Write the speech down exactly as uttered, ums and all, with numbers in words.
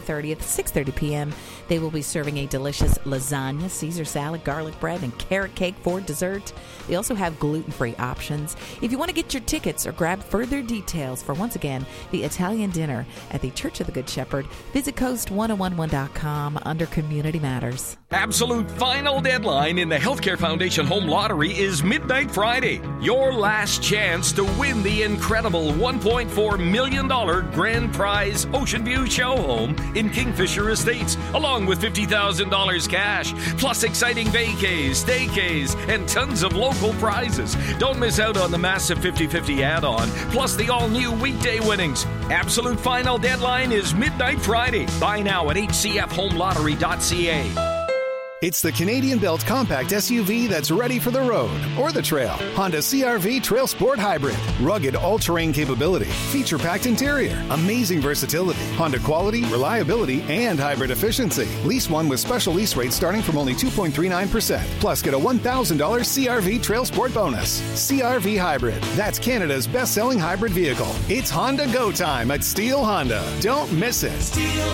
thirtieth, six thirty p.m. They will be serving a delicious lasagna, Caesar salad, garlic bread, and carrot cake for dessert. They also have gluten-free options. If you want to get your tickets or grab further details for, once again, the Italian dinner at the Church of the Good Shepherd, visit coast ten eleven dot com under Community Matters. Absolute final deadline in the Healthcare Foundation Home Lottery is midnight Friday. Your last chance to win the incredible one point four million dollars grand prize Ocean View show home in Kingfisher Estates, along with fifty thousand dollars cash, plus exciting vacays, staycays, and tons of local prizes. Don't miss out on the massive fifty-fifty add-on, plus the all-new weekday winnings. Absolute final deadline is midnight Friday. Buy now at h c f home lottery dot c a. It's the Canadian Built Compact S U V that's ready for the road or the trail. Honda C R V Trail Sport Hybrid. Rugged all-terrain capability. Feature-packed interior. Amazing versatility. Honda quality, reliability, and hybrid efficiency. Lease one with special lease rates starting from only two point three nine percent. Plus, get a one thousand dollars C R V Trail Sport bonus. C R V Hybrid. That's Canada's best-selling hybrid vehicle. It's Honda Go time at Steel Honda. Don't miss it. Steel